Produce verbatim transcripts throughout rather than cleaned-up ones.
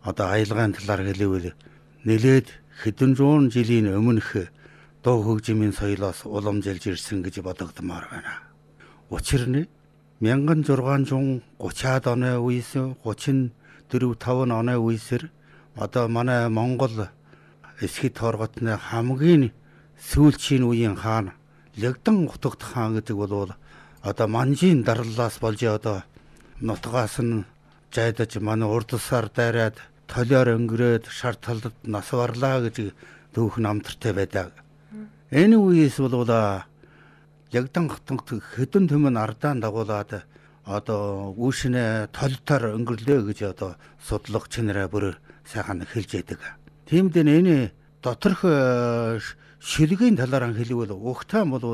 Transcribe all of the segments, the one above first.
одоо аялгааны талаар хэлэвэл нэлээд хэдэн зуун жилийн өмнөх дуу хөгжмийн соёлоос уламжилж ирсэн гэж бодогдмоор байна. Учир нь 천sáu гутраад оны үеэс гучин дөрөв таван оны үеэсэр одоо манай Монгол эсхит хорготны хамгийн сүүлчийн үеийн хаан Лягдан Гутагт хаан гэдэг бол одоо манжийн дарлалаас болж одоо нутгаас нь жайдаж манай урдсаар дайраад толиор өнгөрөөд шар талд нас барлаа гэж түүх намтартай байдаг. Энэ үеэс бол Лягдан Гутагт хэдэн түмэн ардaan дагуулад одоо үүшнэ толтоор өнгөрлөө гэж одоо судалгач нараа бүр сайхан хэлж яадаг. Тиймд энэ доторх шилгийн талаар хэлвэл ухтаан бол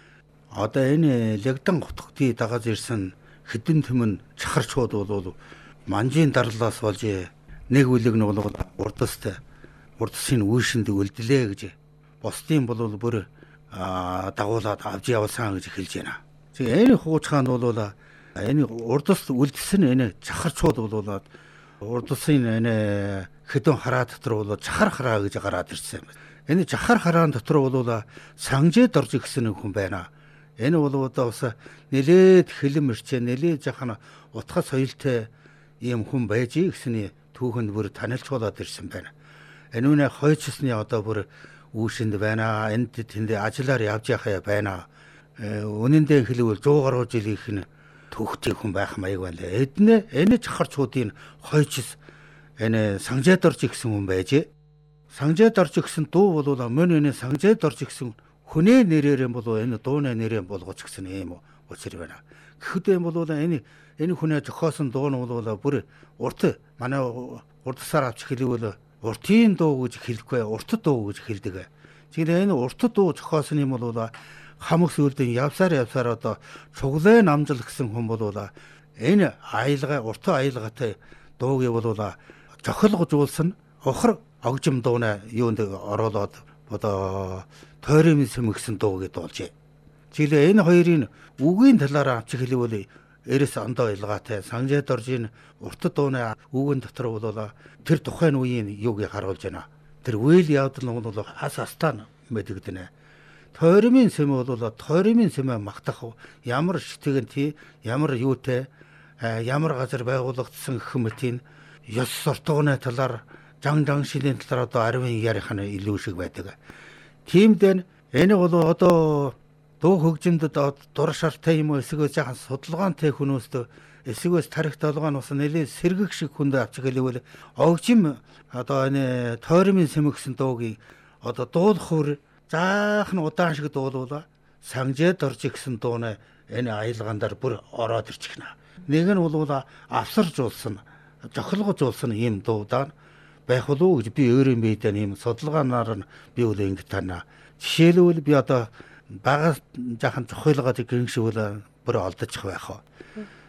одоо энэ Лягдан Гутагтыг дагаж ирсэн хэдэн түмэн чахарчууд бол манжийн дарлалаас болж нэг үлэг нь бол урдастай урдсын үүшинд үлдлээ гэж бусдын бол бүр дагуулад авч явсан гэж хэлж байна. Тэгээ энэ хуучгаанд бол энэ урдас үлдсэн энэ чахарчууд бол урдсын энэ хэдэн хараа дотор бол чахар хараа гэж гараад ирсэн юм. Энэ чахар хараан дотор бол санжид орж ирсэн хүн байна. Энэ бол одоо бас нэлээд хилэм ирчээ нэлээд жахан утга соёлтой ийм хүн байж гэсний түүхэнд бүр танилцуулаад ирсэн байна. Энэ үнэ хойчсны одоо бүр үүшинд байна. Энд тэнд ажиллаар явж яхаа байна. Үнэндээ хэлвэл сто гаруй жилийнх нь төвхтэй хүн байх маяг байна. Эднэ энэ чахарчуудын хойчс энэ санжид орж ирсэн хүн байж. Санжид орж ирсэн дуу бол мөн энэ санжид орж ирсэн хүнээ нэрээр бол энэ дууны нэрээр болгож гисэн юм учир байна. Гэхдээ бол энэ энэ хүнээ зохиосон дуу нь бол бүр урт манай урдсаар авч хэлвэл уртын дуу гэж хэлэхгүй урт дуу гэж хэлдэг. Тэгэхээр энэ урт дуу зохиосон юм бол хамаг сүлдэн явсаар явсаар одоо цуглаа намжил гэсэн хүн бол энэ аялга урт аялгатай дууг бол зохиолгожуулсан ухар огжим дууна юунд оруулаад одоо тойрын сэмгсэн дуу гэдээ болжээ. Тэгэхээр энэ хоёрын үгийн талаараа авч хэлвэл эрэс ондоо илгаатай санжид орж ийн урт дууны үгэн дотор бол тэр тухайн үеийн юуг харуулж байна. Тэр үйл явдал нь бол ас астаа мэдэгдэнэ. Тойрмын сэм бол тойрмын сэмээ магтах ямар шитгэн ямар юутай ямар газар байгуулагдсан гэх мэтийн ёс суртахууны талаар жан жан шинийн талаар одоо аривын ярих нь илүү шиг байдаг. Тиймд энэ бол одоо дуу хөгжимдөд дуршартай юм уу эсвэл жаахан судалгаантай хүмүүст эсвэл тарих толгой нь бас нэлээд сэргэг шиг хүнд авч гэлвэл огжим одоо энэ тойрмын сэм гэсэн дуугийн одоо дуулах үр жаахан удаан шиг дуулуулаа санжид орж ирсэн дууны энэ аялгаандаар бүр ороод ирчихнэ. Нэг нь бол авсаржуулсан зохилгожуулсан ийм дуудаа байх болов гэж би өөрөө мэдэн ийм судалгаанаар нь би үл ингэ танаа. Жишээлбэл би одоо бага жаахан зохиолгоод гиншүүл бүр олдчих байх.